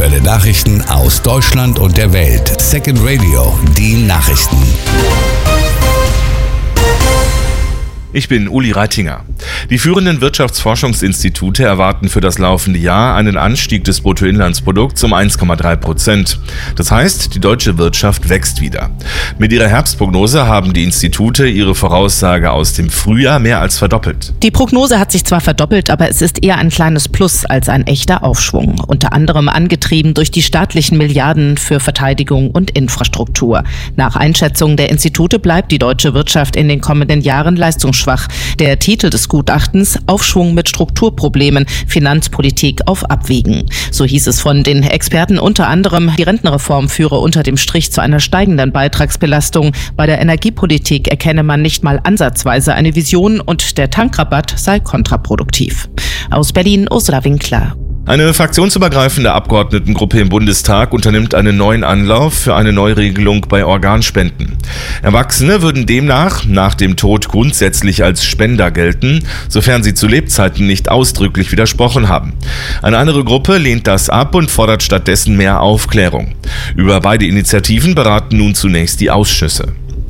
Aktuelle Nachrichten aus Deutschland und der Welt. Second Radio, die Nachrichten. Ich bin Uli Reitinger. Die führenden Wirtschaftsforschungsinstitute erwarten für das laufende Jahr einen Anstieg des Bruttoinlandsprodukts um 1,3%. Das heißt, die deutsche Wirtschaft wächst wieder. Mit ihrer Herbstprognose haben die Institute ihre Voraussage aus dem Frühjahr mehr als verdoppelt. Die Prognose hat sich zwar verdoppelt, aber es ist eher ein kleines Plus als ein echter Aufschwung. Unter anderem angetrieben durch die staatlichen Milliarden für Verteidigung und Infrastruktur. Nach Einschätzung der Institute bleibt die deutsche Wirtschaft in den kommenden Jahren leistungsschwach. Der Titel des Gutachtens: Aufschwung mit Strukturproblemen, Finanzpolitik auf Abwägen. So hieß es von den Experten unter anderem, die Rentenreform führe unter dem Strich zu einer steigenden Beitragsbelastung. Bei der Energiepolitik erkenne man nicht mal ansatzweise eine Vision und der Tankrabatt sei kontraproduktiv. Aus Berlin, Ursula Winkler. Eine fraktionsübergreifende Abgeordnetengruppe im Bundestag unternimmt einen neuen Anlauf für eine Neuregelung bei Organspenden. Erwachsene würden demnach nach dem Tod grundsätzlich als Spender gelten, sofern sie zu Lebzeiten nicht ausdrücklich widersprochen haben. Eine andere Gruppe lehnt das ab und fordert stattdessen mehr Aufklärung. Über beide Initiativen beraten nun zunächst die Ausschüsse.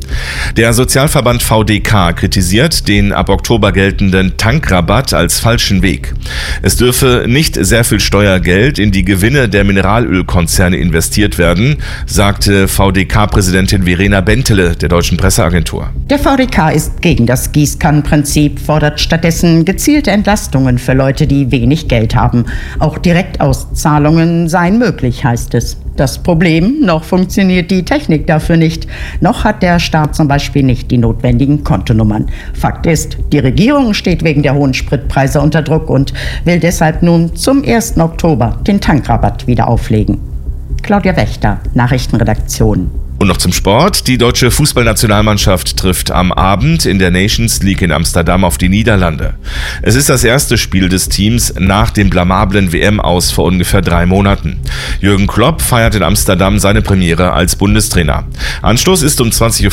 Der Sozialverband VDK kritisiert den ab Oktober geltenden Tankrabatt als falschen Weg. Es dürfe nicht sehr viel Steuergeld in die Gewinne der Mineralölkonzerne investiert werden, sagte VDK-Präsidentin Verena Bentele der Deutschen Presseagentur. Der VDK ist gegen das Gießkannenprinzip, fordert stattdessen gezielte Entlastungen für Leute, die wenig Geld haben. Auch Direktauszahlungen seien möglich, heißt es. Das Problem: noch funktioniert die Technik dafür nicht. Noch hat der Staat zum Beispiel nicht die notwendigen Kontonummern. Fakt ist, die Regierung steht wegen der hohen Spritpreise unter Druck und will deshalb nun zum 1. Oktober den Tankrabatt wieder auflegen. Claudia Wächter, Nachrichtenredaktion. Und noch zum Sport. Die deutsche Fußballnationalmannschaft trifft am Abend in der Nations League in Amsterdam auf die Niederlande. Es ist das erste Spiel des Teams nach dem blamablen WM-Aus vor ungefähr 3 Monaten. Jürgen Klopp feiert in Amsterdam seine Premiere als Bundestrainer. Anstoß ist um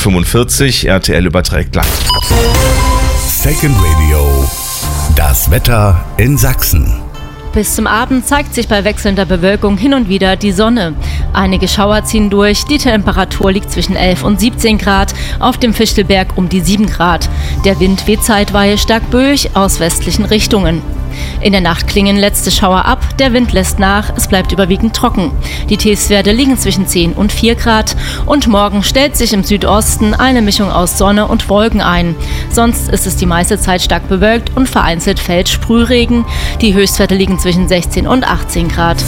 20.45 Uhr, RTL überträgt live. Second Radio, das Wetter in Sachsen. Bis zum Abend zeigt sich bei wechselnder Bewölkung hin und wieder die Sonne. Einige Schauer ziehen durch, die Temperatur liegt zwischen 11 und 17 Grad, auf dem Fichtelberg um die 7 Grad. Der Wind weht zeitweilig stark böig aus westlichen Richtungen. In der Nacht klingen letzte Schauer ab, der Wind lässt nach, es bleibt überwiegend trocken. Die Tiefstwerte liegen zwischen 10 und 4 Grad und morgen stellt sich im Südosten eine Mischung aus Sonne und Wolken ein. Sonst ist es die meiste Zeit stark bewölkt und vereinzelt fällt Sprühregen. Die Höchstwerte liegen zwischen 16 und 18 Grad.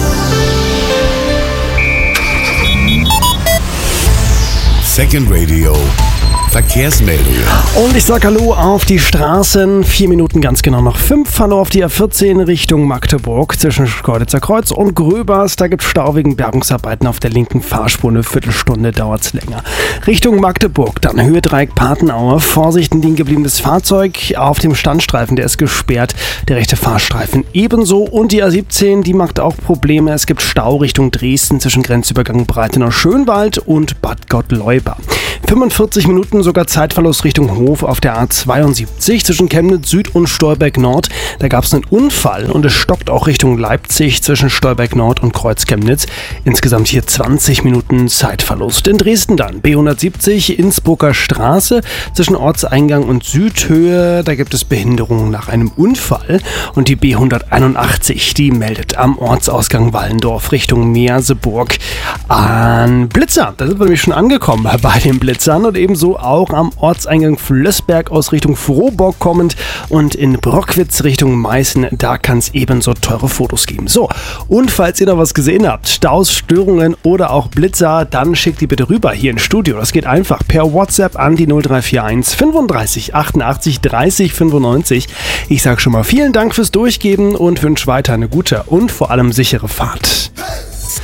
Second Radio Verkehrsmeldungen. Und ich sag Hallo auf die Straßen. 4 Minuten ganz genau noch 5. Hallo auf die A14 Richtung Magdeburg zwischen Schkeuditzer Kreuz und Gröbers. Da gibt es Stau wegen Bergungsarbeiten auf der linken Fahrspur. Eine Viertelstunde dauert es länger. Richtung Magdeburg, dann Höhe Dreieck Patenaue. Vorsicht, ein liegen gebliebenes Fahrzeug auf dem Standstreifen. Der ist gesperrt. Der rechte Fahrstreifen ebenso. Und die A17, die macht auch Probleme. Es gibt Stau Richtung Dresden zwischen Grenzübergang Breitenau-Schönwald und Bad Gottleuba. 45 Minuten sogar Zeitverlust Richtung Hof auf der A72 zwischen Chemnitz Süd und Stolberg Nord. Da gab es einen Unfall und es stockt auch Richtung Leipzig zwischen Stolberg Nord und Kreuz Chemnitz. Insgesamt hier 20 Minuten Zeitverlust. In Dresden dann B170 Innsbrucker Straße zwischen Ortseingang und Südhöhe. Da gibt es Behinderungen nach einem Unfall. Und die B181, die meldet am Ortsausgang Wallendorf Richtung Merseburg an Blitzer. Da sind wir nämlich schon angekommen bei den Blitzern und ebenso auch am Ortseingang Flößberg aus Richtung Frohbock kommend und in Brockwitz Richtung Meißen, da kann es ebenso teure Fotos geben. So, und falls ihr noch was gesehen habt, Staus, Störungen oder auch Blitzer, dann schickt die bitte rüber hier ins Studio. Das geht einfach per WhatsApp an die 0341 35 88 30 95. Ich sage schon mal vielen Dank fürs Durchgeben und wünsche weiter eine gute und vor allem sichere Fahrt.